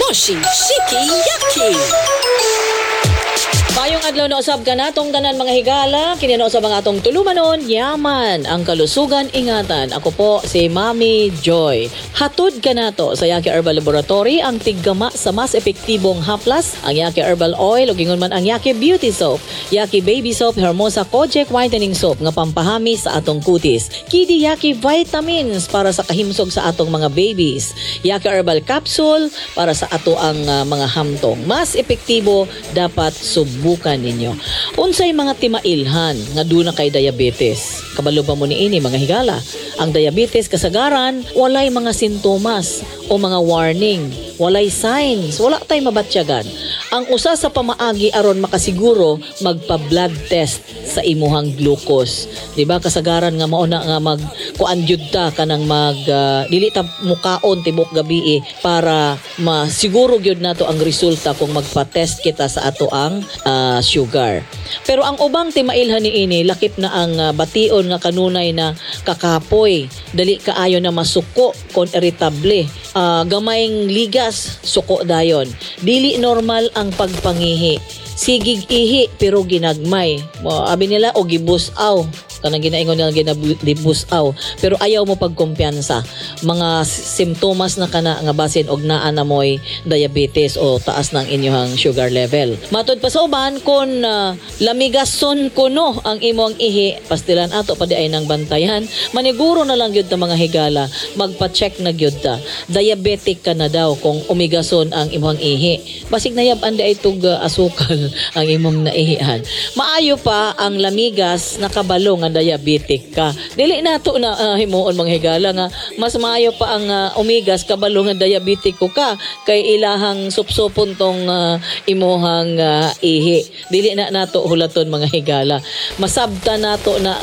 Moshi Shiki Yaki. Mayong adlaw na usab ka natong tanan mga higala, kini na usab ang atong tulumanon, yaman ang kalusugan ingatan. Ako po si Mami Joy. Hatod ka nato sa Yaki Herbal Laboratory ang tiggama sa mas epektibong haplas, ang Yaki Herbal Oil ug ingon man ang Yaki Beauty Soap, Yaki Baby Soap, Hermosa Kojic Whitening Soap nga pampahami sa atong kutis. Kidi Yaki Vitamins para sa kahimsog sa atong mga babies. Yaki Herbal Capsule para sa ato ang mga hamtong. Mas epektibo dapat subukan ninyo. Unsay mga timailhan nga duna kay diabetes? Kabalo ba mo niini mga higala? Ang diabetes kasagaran walay mga sintomas o mga warning, walay signs, wala tay mabatyagan. Ang usa sa pamaagi aron makasiguro magpa-blood test sa imuhang glucose. Di ba kasagaran nga mao na nga magkuan jud ta kanang dili ta mukaon tibok gabi para masiguro gyud nato ang resulta kung magpa-test kita sa ato ang sugar. Pero ang ubang timailhan niini lakip na ang bation nga kanunay na kakapoy, dali kaayo na masuko kon irritable. Gamayng ligas, suko dayon. Dili normal ang pagpangihi. Sigig ihi pero ginagmay. Abi nila o gibusaw. Kanang ginaingon nila gibusaw. Pero ayaw mo pagkumpiyansa. Mga simptomas na kana nga basin og naa na moy diabetes o taas ng inyong sugar level. Matod pa sa uban kun lamigason kuno ang imong ihi, pastilan ato pa di ay nang bantayan. Maniguro na lang gyud ta mga higala, magpa-check na gyud ta. Diabetic ka na daw kung umigason ang imong ihi. Basig nayab-an di ay tug asukal ang imong naihian. Maayo pa ang lamigas nakabalo nga diabetic ka. Dili nato na himuon mga higala nga mas maayo pa ang umigas kabalo nga diabetic ko ka kay ilahang supsupon tong imuhang ihi. Dili na nato hulaton mga higala. Masabta nato na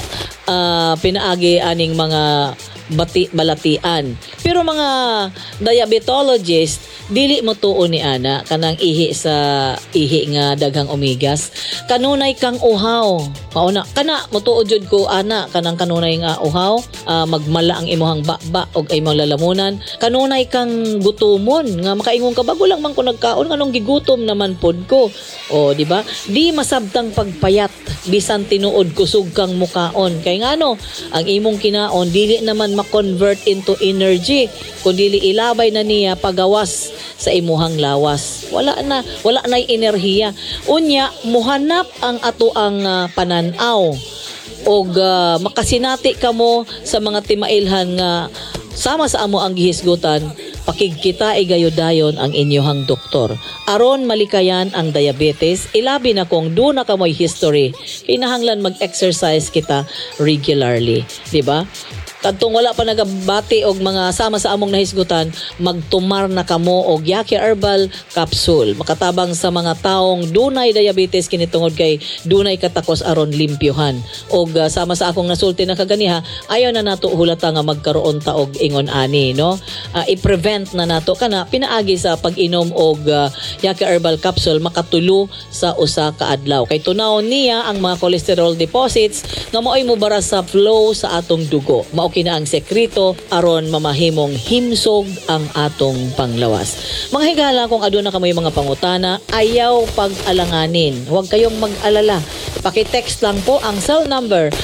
pinaagi aning mga balatian. Pero mga diabetologist dili mo tuon ni ana kanang ihi sa ihi nga daghang omegas. Kanunay kang uhaw. Mauna kana mo tuod jud ko ana kanang kanunay nga uhaw, magmala ang imuhang baba og imong lalamunan. Kanunay kang gutomon nga makaingon ka bago lang man ko nagkaon nganong gigutom naman pod ko. O di ba? Di masabtang pagpayat bisan tinuod kusog kang mukaon. Kay ngano ang imong kinaon dili naman ma-convert into energy kundi ilabay na niya pagawas sa imuhang lawas. Wala nay enerhiya. Unya muhanap ang ato ang pananaw og makasinati kamo sa mga timailhan nga sama sa amo ang gihisgutan. Pakigkita igayudayon ang inyohang doktor. Aron malikayan ang diabetes, ilabi na kung doon na kamoy history, kinahanglan mag-exercise kita regularly. Diba? Kadtong wala pa nagabati og mga sama sa among nahisgutan, magtumar na kamo og Yaki Herbal Capsule. Makatabang sa mga taong dunay diabetes kini tungod kay dunay katakos aron limpyuhan. Og sama sa akong nasulti na kaganiha, ayaw na nato hulata nga magkaroon ta og ingon ani, no? I-prevent na nato kana pinaagi sa pag-inom og Yaki Herbal Capsule makatulo sa usa ka adlaw. Kay tunawon niya ang mga cholesterol deposits nga maoy mobara sa flow sa atong dugo. Kina ang sekreto aron mamahimong himsog ang atong panglawas. Mga higala kung aduna kamoy mga pangutana, ayaw pag-alanganin. Huwag kayong mag-alala. Paki-text lang po ang cell number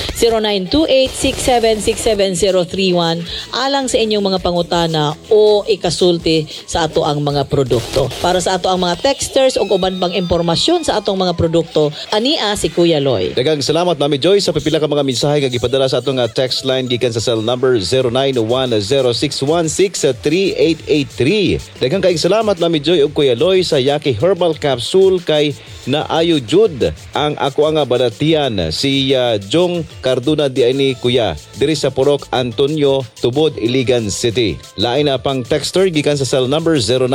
0928-6767-031 alang sa inyong mga pangutana o ikasulti sa ato ang mga produkto. Para sa ato ang mga texters o uban pang impormasyon sa atong mga produkto, ania si Kuya Loy. Daghang salamat Mami Joy sa pipila ka mga mensahe nga gipadala sa atong text line gikan sa cell number 0910-616-3883. Daghang kaayong salamat Mami Joy ug Kuya Loy sa Yaki Herbal Capsule kay naayo jud ang ako ang balatian si Jong Carduna di ani Kuya diri sa Purok Antonio, Tubod, Iligan City. Lain na pang texter gikan sa cell number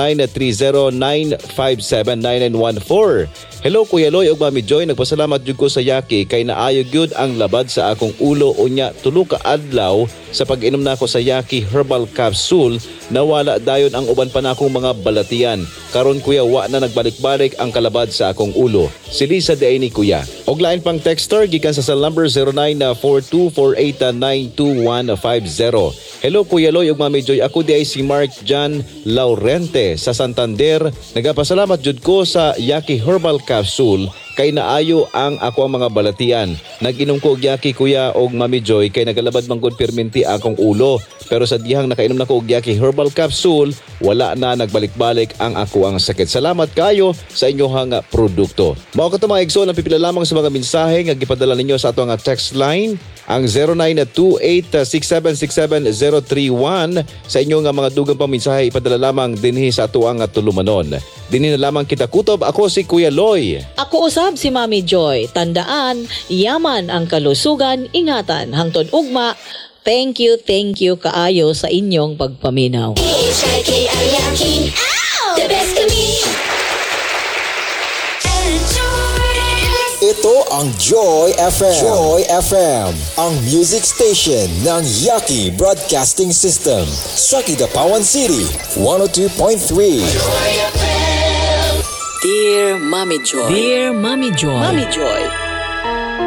0930-957-9914. Hello Kuya Loy ug Mami Joy, nagpasalamat jud ko sa Yaki kay naayo gyud ang labad sa akong ulo unya tulo ka adlaw sa pag-inom nako sa Yaki Herbal Capsule nawala dayon ang uban pa nakong mga balatian. Karon kuya wa na nagbalik-balik ang kalabad sa akong ulo. Si Lisa de ni kuya. Og lain pang texter gikan sa cell number 0942489250. Hello Kuya Loy ug Mami Joy, ako di ay si Mark John Laurente sa Santander. Nagapasalamat jud ko sa Yaki Herbal Capsule kay naayo ang ako ang mga balatian. Nag-inom ko og Yaki Kuya og Mami Joy kay nagalabad man gud perminti akong ulo. Pero sa dihang nakainom na ko og Yaki Herbal Capsule, wala na nagbalik-balik ang ako ang sakit. Salamat kayo sa inyohang produkto. Mao ka to mga igsoon, ang pipila lamang sa mga mensahe nga gipadala ninyo sa ato nga text line ang 0928-6767-031 sa inyo nga mga dugang pang mensahe ipadala lamang dinhi sa ato ang tulumanon. Dinhi na lamang kita kutob. Ako si Kuya Loy. Ako usab si Mami Joy. Tandaan, yaman ang kalusugan, ingatan hangtod ugma. Thank you kaayo sa inyong pagpaminaw. The best kami. Ito ang Joy FM. Joy FM, ang music station ng Yaki Broadcasting System sa Kidapawan City, 102.3. Dear Mommy Joy. Dear Mami Joy. Mommy Joy.